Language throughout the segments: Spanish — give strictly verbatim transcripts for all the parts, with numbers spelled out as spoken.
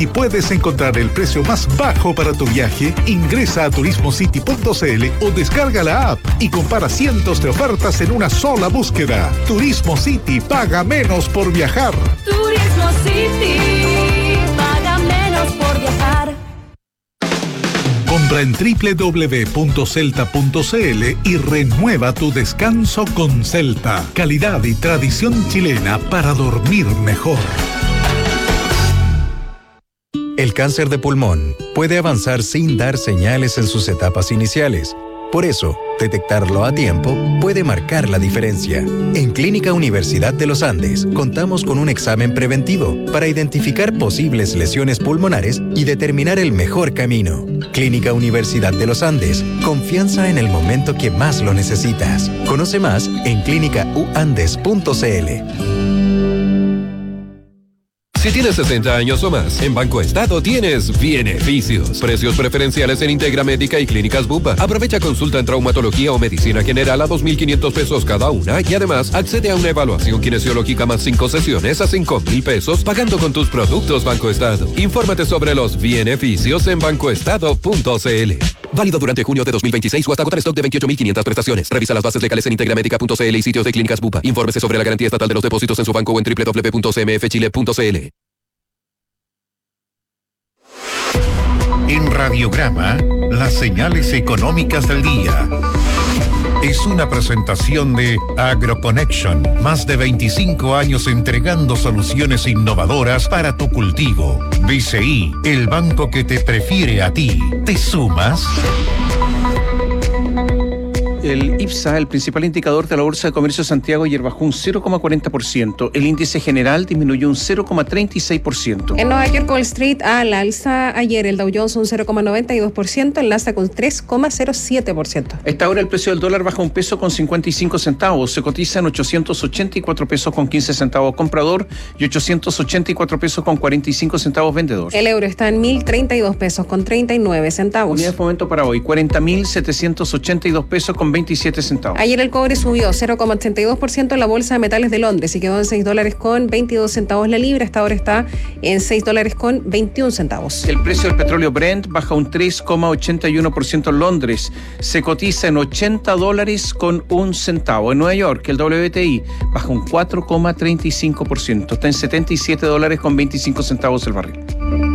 City puedes encontrar el precio más bajo para tu viaje. Ingresa a turismo city punto c l o descarga la app y compara cientos de ofertas en una sola búsqueda. Turismo City, paga menos por viajar. Turismo City, paga menos por viajar. Compra en doble u doble u doble u punto celta punto c l y renueva tu descanso con Celta. Calidad y tradición chilena para dormir mejor. El cáncer de pulmón puede avanzar sin dar señales en sus etapas iniciales. Por eso, detectarlo a tiempo puede marcar la diferencia. En Clínica Universidad de los Andes contamos con un examen preventivo para identificar posibles lesiones pulmonares y determinar el mejor camino. Clínica Universidad de los Andes, confianza en el momento que más lo necesitas. Conoce más en clínica u andes punto c l. Si tienes sesenta años o más, en Banco Estado tienes beneficios. Precios preferenciales en Integra Médica y Clínicas Bupa. Aprovecha consulta en traumatología o medicina general a dos mil quinientos pesos cada una y además accede a una evaluación kinesiológica más cinco sesiones a cinco mil pesos pagando con tus productos Banco Estado. Infórmate sobre los beneficios en banco estado punto c l. Válido durante junio de dos mil veintiséis o hasta agotar stock de veintiocho mil quinientas prestaciones. Revisa las bases legales en integramédica punto c l y sitios de Clínicas Bupa. Infórmese sobre la garantía estatal de los depósitos en su banco o en doble u doble u doble u punto c m f chile punto c l. En Radiograma, las señales económicas del día. Es una presentación de AgroConnection. Más de veinticinco años entregando soluciones innovadoras para tu cultivo. B C I, el banco que te prefiere a ti. ¿Te sumas? El IPSA, el principal indicador de la Bolsa de Comercio de Santiago, ayer bajó un cero coma cuarenta por ciento. El índice general disminuyó un cero coma treinta y seis por ciento. En Nueva York, Wall Street al alza ayer, el Dow Jones un cero coma noventa y dos por ciento, el Nasdaq un tres coma cero siete por ciento. A esta hora el precio del dólar baja un peso con cincuenta y cinco centavos. Se cotiza en ochocientos ochenta y cuatro pesos con quince centavos comprador y ochocientos ochenta y cuatro pesos con cuarenta y cinco centavos vendedor. El euro está en mil treinta y dos pesos con treinta y nueve centavos. Unidad de fomento para hoy, cuarenta mil setecientos ochenta y dos pesos con veintisiete centavos. Ayer el cobre subió cero coma ochenta y dos por ciento en la Bolsa de Metales de Londres y quedó en seis dólares con veintidós centavos la libra. Hasta ahora está en seis dólares con veintiún centavos. El precio del petróleo Brent baja un tres coma ochenta y uno por ciento en Londres. Se cotiza en ochenta dólares con un centavo. En Nueva York, el W T I baja un cuatro coma treinta y cinco por ciento. Está en setenta y siete dólares con veinticinco centavos el barril.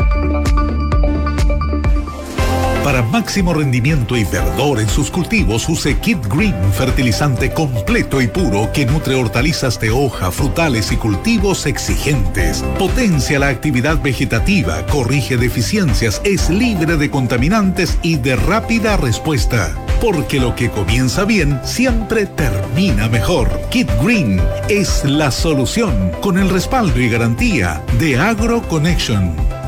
Para máximo rendimiento y verdor en sus cultivos, use Kid Green, fertilizante completo y puro que nutre hortalizas de hoja, frutales y cultivos exigentes. Potencia la actividad vegetativa, corrige deficiencias, es libre de contaminantes y de rápida respuesta. Porque lo que comienza bien siempre termina mejor. Kid Green es la solución con el respaldo y garantía de AgroConnection.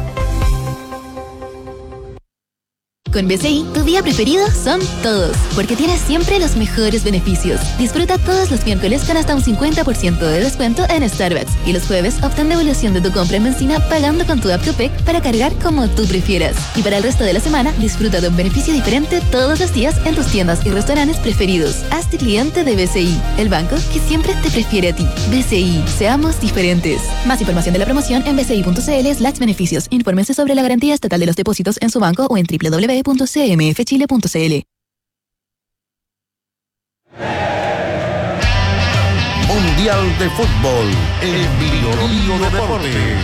Con B C I, tu día preferido son todos, porque tienes siempre los mejores beneficios. Disfruta todos los miércoles con hasta un cincuenta por ciento de descuento en Starbucks y los jueves obtén devolución de tu compra en benzina pagando con tu app Copec para cargar como tú prefieras. Y para el resto de la semana, disfruta de un beneficio diferente todos los días en tus tiendas y restaurantes preferidos. Hazte cliente de B C I, el banco que siempre te prefiere a ti. B C I, seamos diferentes. Más información de la promoción en bci.cl slash beneficios. Infórmese sobre la garantía estatal de los depósitos en su banco o en doble u doble u doble u punto c m f chile punto c l. Mundial de Fútbol en Biolío Deportes.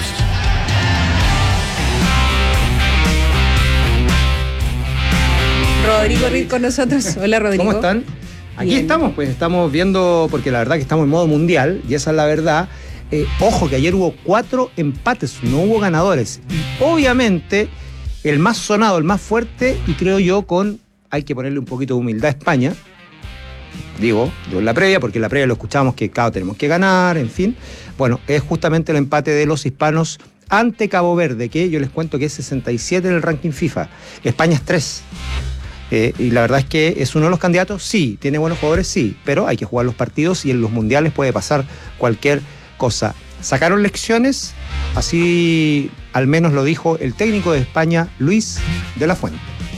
Rodrigo Riz con nosotros. Hola, Rodrigo. ¿Cómo están? Aquí Bien. estamos, pues estamos viendo, porque la verdad que estamos en modo mundial, y esa es la verdad. Eh, ojo, que ayer hubo cuatro empates, no hubo ganadores. Y obviamente, el más sonado, el más fuerte, y creo yo con, hay que ponerle un poquito de humildad a España, digo, yo en la previa, porque en la previa lo escuchábamos que cada tenemos que ganar, en fin. Bueno, es justamente el empate de los hispanos ante Cabo Verde, que yo les cuento que es sesenta y siete en el ranking FIFA. España es tres. Eh, y la verdad es que es uno de los candidatos, sí, tiene buenos jugadores, sí, pero hay que jugar los partidos y en los mundiales puede pasar cualquier cosa. Sacaron lecciones, así al menos lo dijo el técnico de España, Luis de la Fuente.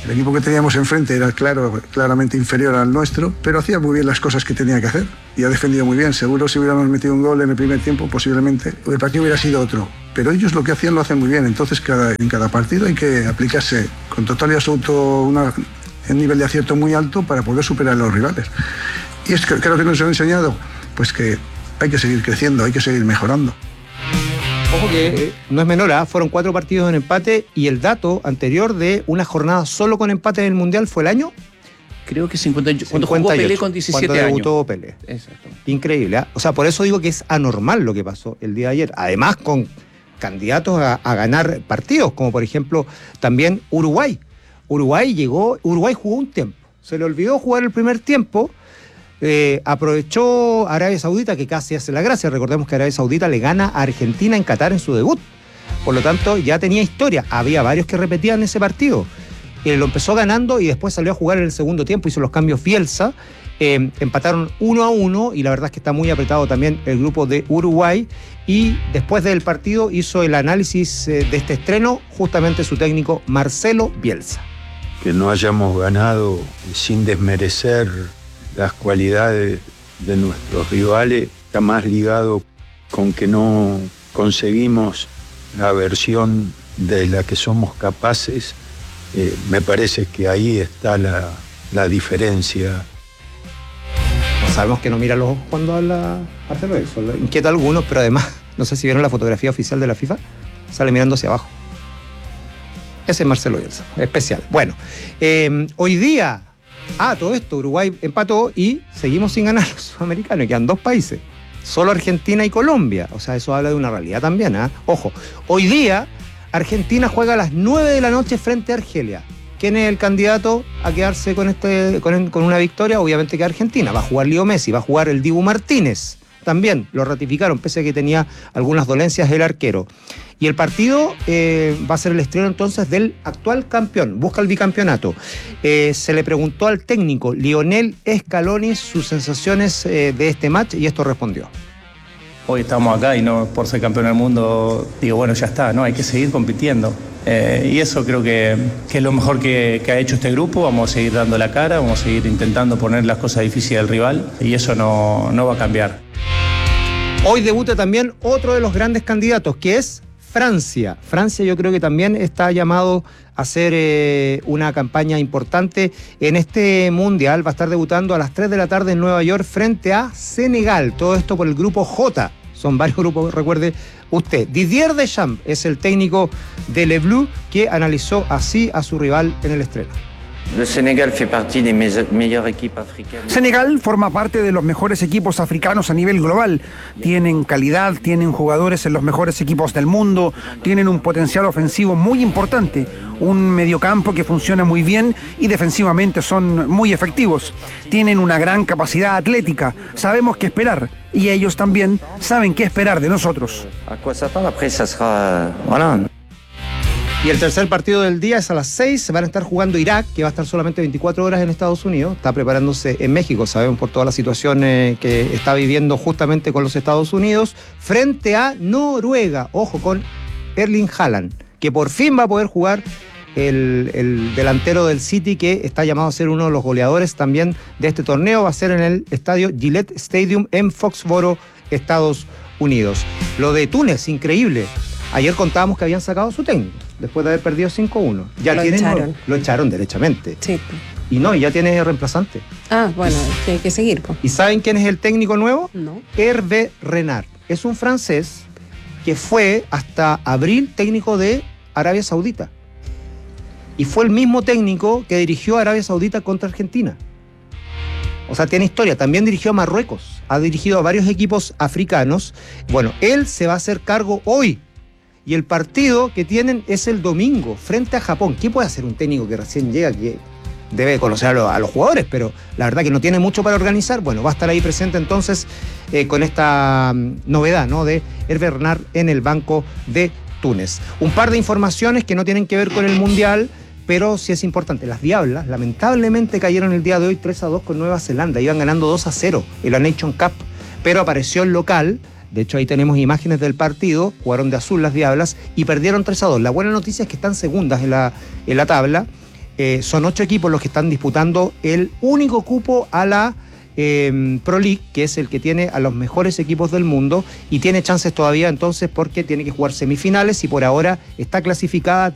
El equipo que teníamos enfrente era claro, claramente inferior al nuestro, pero hacía muy bien las cosas que tenía que hacer y ha defendido muy bien. Seguro si hubiéramos metido un gol en el primer tiempo, posiblemente el partido hubiera sido otro. Pero ellos lo que hacían lo hacen muy bien, entonces cada, en cada partido hay que aplicarse con total y absoluto una, un nivel de acierto muy alto para poder superar a los rivales. Y es que creo que nos han enseñado pues que hay que seguir creciendo, hay que seguir mejorando. Ojo que eh, no es menor, ¿eh? Fueron cuatro partidos en empate y el dato anterior de una jornada solo con empate en el Mundial fue el año. Creo que cincuenta y ocho, cuando jugó Pelé con diecisiete cuando años. Debutó Pelé. Exacto. Increíble, ¿eh? O sea, por eso digo que es anormal lo que pasó el día de ayer. Además, con candidatos a, a ganar partidos, como por ejemplo también Uruguay. Uruguay llegó, Uruguay jugó un tiempo. Se le olvidó jugar el primer tiempo. Eh, aprovechó Arabia Saudita, que casi hace la gracia. Recordemos que Arabia Saudita le gana a Argentina en Qatar en su debut. Por lo tanto, ya tenía historia. Había varios que repetían ese partido. Eh, lo empezó ganando y después salió a jugar en el segundo tiempo, hizo los cambios Bielsa. Eh, empataron uno a uno y la verdad es que está muy apretado también el grupo de Uruguay. Y después del partido hizo el análisis eh, de este estreno justamente su técnico Marcelo Bielsa. Que no hayamos ganado sin desmerecer las cualidades de nuestros rivales está más ligado con que no conseguimos la versión de la que somos capaces. Eh, me parece que ahí está la, la diferencia. Sabemos que no mira los ojos cuando habla Marcelo eso, inquieta a algunos, pero además, no sé si vieron la fotografía oficial de la FIFA, sale mirando hacia abajo. Ese es Marcelo Bielsa, especial. Bueno, eh, hoy día... Ah, todo esto, Uruguay empató y seguimos sin ganar los sudamericanos, y quedan dos países, solo Argentina y Colombia, o sea, eso habla de una realidad también, ¿eh? Ojo, hoy día Argentina juega a las nueve de la noche frente a Argelia. ¿Quién es el candidato a quedarse con, este, con, con una victoria? Obviamente que Argentina, va a jugar Leo Messi, va a jugar el Dibu Martínez, también lo ratificaron, pese a que tenía algunas dolencias el arquero. Y el partido eh, va a ser el estreno entonces del actual campeón, busca el bicampeonato. Eh, se le preguntó al técnico Lionel Scaloni sus sensaciones eh, de este match y esto respondió. Hoy estamos acá y no por ser campeón del mundo, digo, bueno, ya está, ¿no? Hay que seguir compitiendo. Eh, y eso creo que, que es lo mejor que, que ha hecho este grupo. Vamos a seguir dando la cara, vamos a seguir intentando poner las cosas difíciles al rival y eso no, no va a cambiar. Hoy debuta también otro de los grandes candidatos, que es Francia. Francia yo creo que también está llamado a hacer eh, una campaña importante en este Mundial. Va a estar debutando a las tres de la tarde en Nueva York frente a Senegal. Todo esto por el grupo J. Son varios grupos, recuerde usted. Didier Deschamps es el técnico de Le Bleu que analizó así a su rival en el estreno. Senegal fait partie des meilleures équipes africaines. Senegal forma parte de los mejores equipos africanos a nivel global. Tienen calidad, tienen jugadores en los mejores equipos del mundo, tienen un potencial ofensivo muy importante, un mediocampo que funciona muy bien y defensivamente son muy efectivos. Tienen una gran capacidad atlética, sabemos qué esperar y ellos también saben qué esperar de nosotros. ¿A quoi s'attendre? Après, ça sera... Voilà. Y el tercer partido del día es a las seis, se van a estar jugando Irak, que va a estar solamente veinticuatro horas en Estados Unidos, está preparándose en México, sabemos por toda la situación eh, que está viviendo justamente con los Estados Unidos, frente a Noruega, ojo con Erling Haaland, que por fin va a poder jugar el, el delantero del City, que está llamado a ser uno de los goleadores también de este torneo, va a ser en el estadio Gillette Stadium en Foxboro, Estados Unidos. Lo de Túnez, increíble. Ayer contábamos que habían sacado a su técnico, después de haber perdido cinco uno. Ya lo tienen, echaron. Lo echaron derechamente. Sí. Y no, y ya tiene reemplazante. Ah, bueno, que hay que seguir. Pues. ¿Y saben quién es el técnico nuevo? No. Hervé Renard. Es un francés que fue hasta abril técnico de Arabia Saudita. Y fue el mismo técnico que dirigió a Arabia Saudita contra Argentina. O sea, tiene historia. También dirigió a Marruecos. Ha dirigido a varios equipos africanos. Bueno, él se va a hacer cargo hoy. Y el partido que tienen es el domingo, frente a Japón. ¿Qué puede hacer un técnico que recién llega, que debe conocer a los, a los jugadores, pero la verdad que no tiene mucho para organizar? Bueno, va a estar ahí presente entonces eh, con esta um, novedad, ¿no?, de Hervé Renard en el banco de Túnez. Un par de informaciones que no tienen que ver con el Mundial, pero sí es importante. Las Diablas, lamentablemente, cayeron el día de hoy tres a dos con Nueva Zelanda. Iban ganando dos a cero en la Nation Cup, pero apareció el local. De hecho, ahí tenemos imágenes del partido. Jugaron de azul las Diablas y perdieron tres a dos. La buena noticia es que están segundas en la, en la tabla. Eh, son ocho equipos los que están disputando el único cupo a la eh, Pro League, que es el que tiene a los mejores equipos del mundo y tiene chances todavía entonces porque tiene que jugar semifinales y por ahora está clasificada.